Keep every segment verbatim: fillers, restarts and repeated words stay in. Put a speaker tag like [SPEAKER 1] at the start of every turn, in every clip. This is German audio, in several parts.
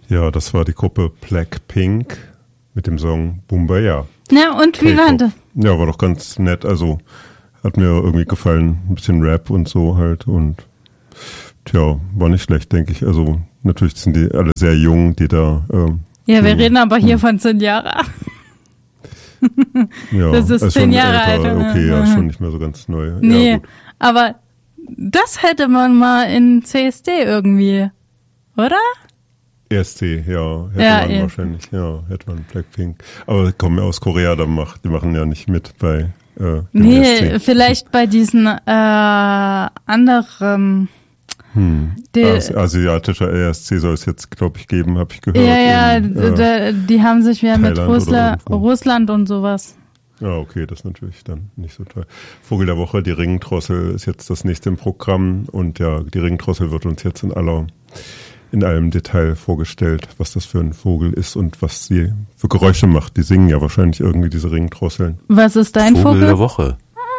[SPEAKER 1] Ja, das war die Gruppe Blackpink mit dem Song Boombayah.
[SPEAKER 2] Ja, und wie war das?
[SPEAKER 1] Ja, war doch ganz nett. Also hat mir irgendwie gefallen. Ein bisschen Rap und so halt. Und tja, war nicht schlecht, denke ich. Also natürlich sind die alle sehr jung, die da... Ähm,
[SPEAKER 2] ja, wir reden aber hier von zehn Jahren.
[SPEAKER 1] Ja,
[SPEAKER 2] das ist zehn Jahre alt.
[SPEAKER 1] Okay, ja, schon nicht mehr so ganz neu.
[SPEAKER 2] Nee,
[SPEAKER 1] ja, gut.
[SPEAKER 2] Aber das hätte man mal in C S D irgendwie, oder?
[SPEAKER 1] E S C, ja, hätte
[SPEAKER 2] ja,
[SPEAKER 1] man
[SPEAKER 2] ja.
[SPEAKER 1] wahrscheinlich, ja, hätte man Blackpink. Aber die kommen ja aus Korea, da macht, die machen ja nicht mit bei äh,
[SPEAKER 2] nee,
[SPEAKER 1] E S C.
[SPEAKER 2] Vielleicht bei diesen äh, anderen.
[SPEAKER 1] Hm. Asi- asiatischer E S C soll es jetzt, glaube ich, geben, habe ich gehört.
[SPEAKER 2] Ja, ja,
[SPEAKER 1] in,
[SPEAKER 2] äh, da, die haben sich ja mit Russland, Russland und sowas.
[SPEAKER 1] Ja, okay, das ist natürlich dann nicht so toll. Vogel der Woche, die Ringdrossel ist jetzt das nächste im Programm und ja, die Ringdrossel wird uns jetzt in aller, in allem Detail vorgestellt, was das für ein Vogel ist und was sie für Geräusche macht. Die singen ja wahrscheinlich irgendwie diese Ringdrosseln.
[SPEAKER 2] Was ist dein Vogel?
[SPEAKER 3] Vogel der Woche.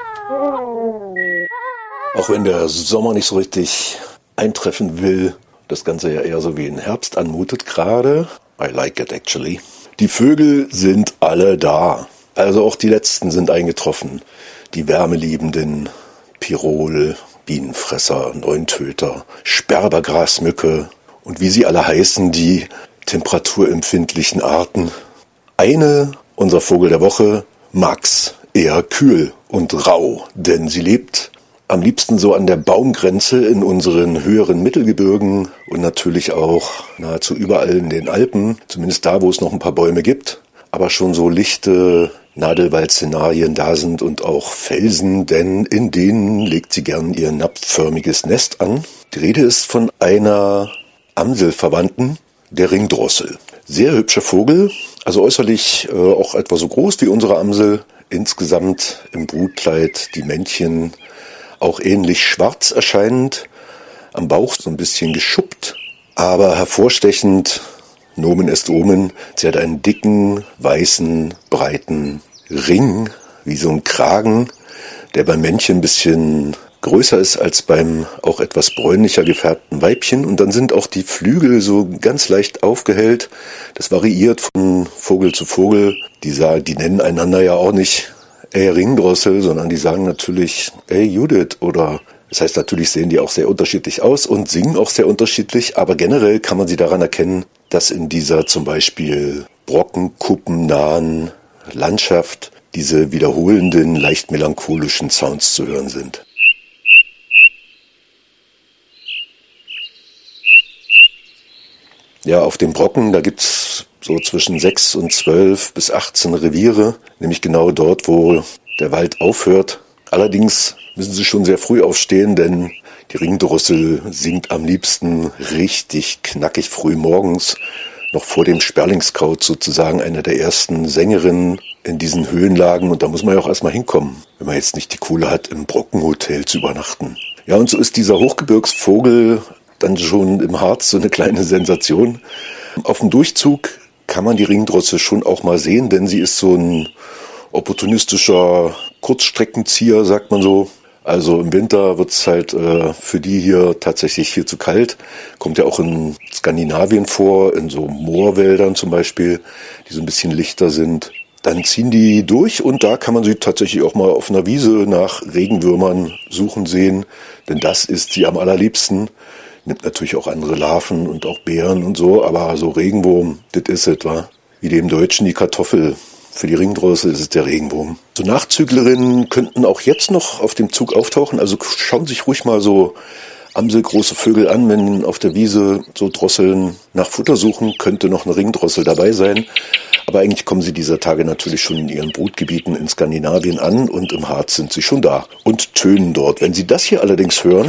[SPEAKER 4] Auch wenn der Sommer nicht so richtig eintreffen will, das Ganze ja eher so wie in Herbst anmutet gerade. I like it actually. Die Vögel sind alle da. Also auch die letzten sind eingetroffen. Die Wärmeliebenden, Pirol, Bienenfresser, Neuntöter, Sperbergrasmücke und wie sie alle heißen, die temperaturempfindlichen Arten. Eine, unser Vogel der Woche, Max, eher kühl und rau, denn sie lebt am liebsten so an der Baumgrenze in unseren höheren Mittelgebirgen und natürlich auch nahezu überall in den Alpen, zumindest da, wo es noch ein paar Bäume gibt, aber schon so lichte Nadelwald-Szenarien da sind und auch Felsen, denn in denen legt sie gern ihr napfförmiges Nest an. Die Rede ist von einer Amselverwandten, der Ringdrossel. Sehr hübscher Vogel, also äußerlich äh, auch etwa so groß wie unsere Amsel, insgesamt im Brutkleid die Männchen auch ähnlich schwarz erscheinend, am Bauch so ein bisschen geschuppt, aber hervorstechend, Nomen est Omen, sie hat einen dicken, weißen, breiten Ring, wie so ein Kragen, der beim Männchen ein bisschen größer ist als beim auch etwas bräunlicher gefärbten Weibchen. Und dann sind auch die Flügel so ganz leicht aufgehellt. Das variiert von Vogel zu Vogel. Die, sagen, die nennen einander ja auch nicht ey Ringdrossel, sondern die sagen natürlich ey Judith oder das heißt natürlich sehen die auch sehr unterschiedlich aus und singen auch sehr unterschiedlich, aber generell kann man sie daran erkennen, dass in dieser zum Beispiel brockenkuppennahen Landschaft diese wiederholenden, leicht melancholischen Sounds zu hören sind. Ja, auf dem Brocken, da gibt's so zwischen sechs und zwölf bis achtzehn Reviere, nämlich genau dort, wo der Wald aufhört. Allerdings müssen sie schon sehr früh aufstehen, denn die Ringdrossel singt am liebsten richtig knackig früh morgens, noch vor dem Sperlingskraut sozusagen eine der ersten Sängerinnen in diesen Höhenlagen. Und da muss man ja auch erstmal hinkommen, wenn man jetzt nicht die Kohle hat, im Brockenhotel zu übernachten. Ja, und so ist dieser Hochgebirgsvogel dann schon im Harz so eine kleine Sensation. Auf dem Durchzug kann man die Ringdrossel schon auch mal sehen, denn sie ist so ein opportunistischer Kurzstreckenzieher, sagt man so. Also im Winter wird es halt äh, für die hier tatsächlich viel zu kalt. Kommt ja auch in Skandinavien vor, in so Moorwäldern zum Beispiel, die so ein bisschen lichter sind. Dann ziehen die durch und da kann man sie tatsächlich auch mal auf einer Wiese nach Regenwürmern suchen sehen, denn das ist sie am allerliebsten. Nimmt natürlich auch andere Larven und auch Beeren und so, aber so Regenwurm, das ist es, wa? Wie dem Deutschen die Kartoffel. Für die Ringdrossel ist es der Regenwurm. So Nachzüglerinnen könnten auch jetzt noch auf dem Zug auftauchen, also schauen sich ruhig mal so amselgroße Vögel an, wenn auf der Wiese so Drosseln nach Futter suchen, könnte noch eine Ringdrossel dabei sein. Aber eigentlich kommen sie dieser Tage natürlich schon in ihren Brutgebieten in Skandinavien an und im Harz sind sie schon da und tönen dort. Wenn Sie das hier allerdings hören,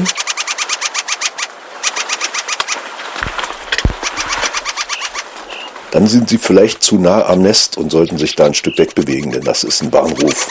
[SPEAKER 4] dann sind sie vielleicht zu nah am Nest und sollten sich da ein Stück wegbewegen, denn das ist ein Warnruf.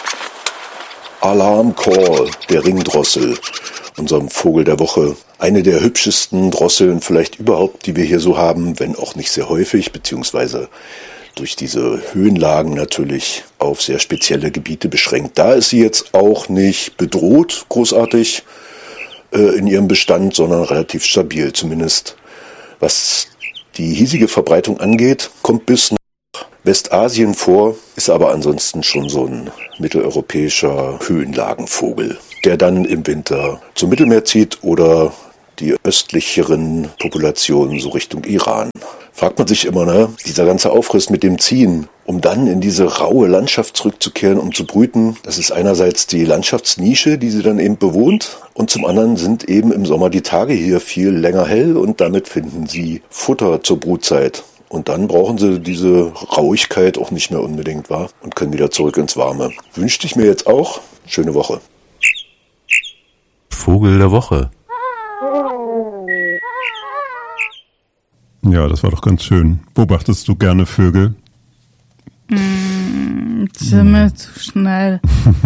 [SPEAKER 4] Alarm Call der Ringdrossel, unserem Vogel der Woche. Eine der hübschesten Drosseln vielleicht überhaupt, die wir hier so haben, wenn auch nicht sehr häufig, beziehungsweise durch diese Höhenlagen natürlich auf sehr spezielle Gebiete beschränkt. Da ist sie jetzt auch nicht bedroht, großartig äh, in ihrem Bestand, sondern relativ stabil, zumindest was die hiesige Verbreitung angeht, kommt bis nach Westasien vor, ist aber ansonsten schon so ein mitteleuropäischer Höhenlagenvogel, der dann im Winter zum Mittelmeer zieht oder die östlicheren Populationen so Richtung Iran. Fragt man sich immer, ne, dieser ganze Aufriss mit dem Ziehen, um dann in diese raue Landschaft zurückzukehren, um zu brüten. Das ist einerseits die Landschaftsnische, die sie dann eben bewohnt, und zum anderen sind eben im Sommer die Tage hier viel länger hell und damit finden sie Futter zur Brutzeit. Und dann brauchen sie diese Rauigkeit auch nicht mehr unbedingt, wahr? Und können wieder zurück ins Warme. Wünschte ich mir jetzt auch. Schöne Woche.
[SPEAKER 3] Vogel der Woche.
[SPEAKER 1] Ja, das war doch ganz schön. Beobachtest du gerne Vögel?
[SPEAKER 2] Mm, ziemlich mm. zu schnell.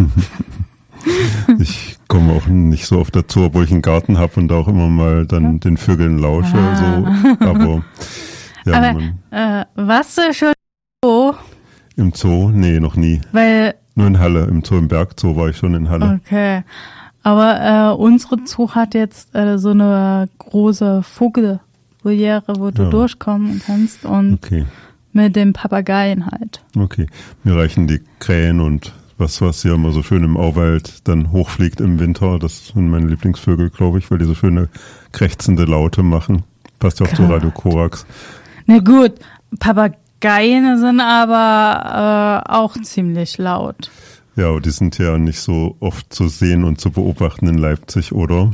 [SPEAKER 1] Ich komme auch nicht so oft dazu, obwohl ich einen Garten habe und auch immer mal dann den Vögeln lausche. Ah. So. Aber, ja,
[SPEAKER 2] Aber
[SPEAKER 1] man,
[SPEAKER 2] äh, warst du schon im Zoo?
[SPEAKER 1] Im Zoo? Nee, noch nie.
[SPEAKER 2] Weil,
[SPEAKER 1] Nur in Halle. Im Zoo, im Bergzoo war ich schon in Halle.
[SPEAKER 2] Okay. Aber äh, unsere Zoo hat jetzt äh, so eine große Vogel. Voliere, wo du ja. durchkommen kannst und
[SPEAKER 1] okay.
[SPEAKER 2] mit dem Papageien halt.
[SPEAKER 1] Okay, mir reichen die Krähen und was, was hier immer so schön im Auwald dann hochfliegt im Winter. Das sind meine Lieblingsvögel, glaube ich, weil die so schöne krächzende Laute machen. Passt ja auch zu Radio Korax.
[SPEAKER 2] Na gut, Papageien sind aber äh, auch ziemlich laut.
[SPEAKER 1] Ja, aber die sind ja nicht so oft zu sehen und zu beobachten in Leipzig, oder?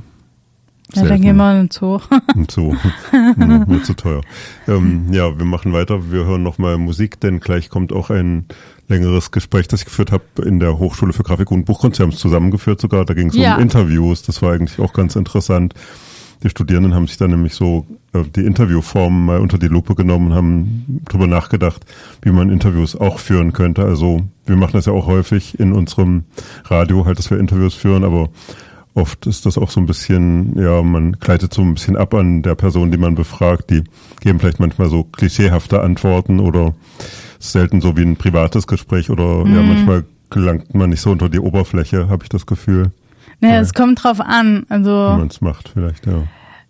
[SPEAKER 2] Ja, dann gehen wir in den Zoo.
[SPEAKER 1] Im Zoo. Ja, mir zu teuer. Ähm, ja, wir machen weiter. Wir hören nochmal Musik, denn gleich kommt auch ein längeres Gespräch, das ich geführt habe in der Hochschule für Grafik und Buchkunst. Wir haben es zusammengeführt sogar. Da ging es
[SPEAKER 2] ja.
[SPEAKER 1] um Interviews. Das war eigentlich auch ganz interessant. Die Studierenden haben sich dann nämlich so äh, die Interviewformen mal unter die Lupe genommen und haben drüber nachgedacht, wie man Interviews auch führen könnte. Also wir machen das ja auch häufig in unserem Radio, halt, dass wir Interviews führen, aber oft ist das auch so ein bisschen, ja, man gleitet so ein bisschen ab an der Person, die man befragt. Die geben vielleicht manchmal so klischeehafte Antworten oder ist selten so wie ein privates Gespräch oder mhm. ja, manchmal gelangt man nicht so unter die Oberfläche, habe ich das Gefühl.
[SPEAKER 2] Naja, ja. Es kommt drauf an, also.
[SPEAKER 1] Wie man es macht vielleicht, ja.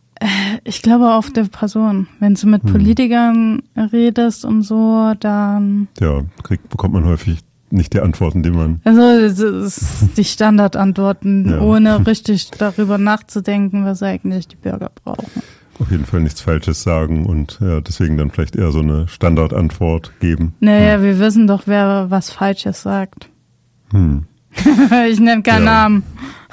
[SPEAKER 2] Ich glaube auf der Person. Wenn du mit hm. Politikern redest und so, dann.
[SPEAKER 1] Ja, kriegt, bekommt man häufig nicht die Antworten, die man...
[SPEAKER 2] Also das ist die Standardantworten, ja. ohne richtig darüber nachzudenken, was eigentlich die Bürger brauchen.
[SPEAKER 1] Auf jeden Fall nichts Falsches sagen und ja, deswegen dann vielleicht eher so eine Standardantwort geben.
[SPEAKER 2] Naja, hm. wir wissen doch, wer was Falsches sagt.
[SPEAKER 1] Hm.
[SPEAKER 2] Ich nenne keinen ja. Namen.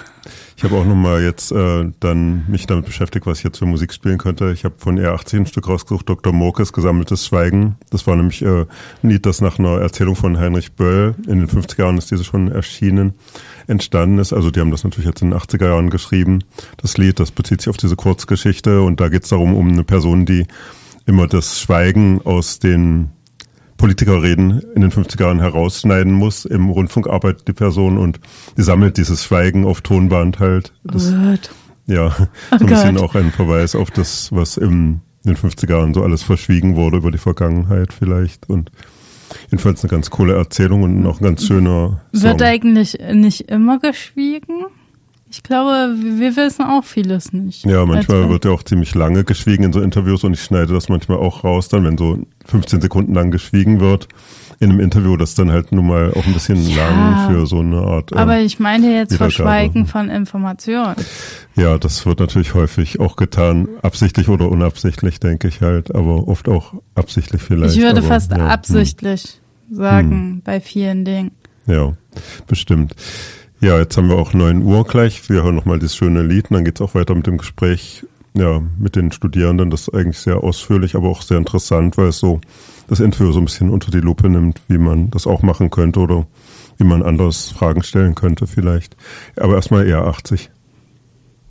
[SPEAKER 1] Ich habe auch nochmal jetzt äh, dann mich damit beschäftigt, was ich jetzt für Musik spielen könnte. Ich habe von R achtzig ein Stück rausgesucht, Doktor Murkes Gesammeltes Schweigen. Das war nämlich äh, ein Lied, das nach einer Erzählung von Heinrich Böll, in den fünfziger Jahren ist diese schon erschienen, entstanden ist. Also die haben das natürlich jetzt in den achtziger Jahren geschrieben. Das Lied, das bezieht sich auf diese Kurzgeschichte und da geht es darum, um eine Person, die immer das Schweigen aus den Politikerreden in den fünfziger Jahren herausschneiden muss. Im Rundfunk arbeitet die Person und die sammelt dieses Schweigen auf Tonband halt. Das,
[SPEAKER 2] oh Gott.
[SPEAKER 1] Ja, so ein
[SPEAKER 2] oh
[SPEAKER 1] bisschen
[SPEAKER 2] Gott.
[SPEAKER 1] auch ein Verweis auf das, was im, in den fünfziger Jahren so alles verschwiegen wurde über die Vergangenheit vielleicht. Und jedenfalls eine ganz coole Erzählung und auch ein ganz schöner Song.
[SPEAKER 2] Wird eigentlich nicht immer geschwiegen? Ich glaube, wir wissen auch vieles nicht.
[SPEAKER 1] Ja, manchmal wird ja auch ziemlich lange geschwiegen in so Interviews und ich schneide das manchmal auch raus, dann wenn so fünfzehn Sekunden lang geschwiegen wird in einem Interview, das dann halt nun mal auch ein bisschen ja, lang für so eine Art. Äh,
[SPEAKER 2] aber ich meine jetzt
[SPEAKER 1] Wiedergabe.
[SPEAKER 2] Verschweigen von Informationen.
[SPEAKER 1] Ja, das wird natürlich häufig auch getan, absichtlich oder unabsichtlich, denke ich halt, aber oft auch absichtlich vielleicht.
[SPEAKER 2] Ich würde
[SPEAKER 1] aber,
[SPEAKER 2] fast
[SPEAKER 1] ja,
[SPEAKER 2] absichtlich hm. sagen
[SPEAKER 1] hm.
[SPEAKER 2] bei vielen Dingen.
[SPEAKER 1] Ja, bestimmt. Ja, jetzt haben wir auch neun Uhr gleich. Wir hören nochmal dieses schöne Lied und dann geht's auch weiter mit dem Gespräch ja, mit den Studierenden. Das ist eigentlich sehr ausführlich, aber auch sehr interessant, weil es so das Interview so ein bisschen unter die Lupe nimmt, wie man das auch machen könnte oder wie man anders Fragen stellen könnte vielleicht. Aber erstmal eher achtzig.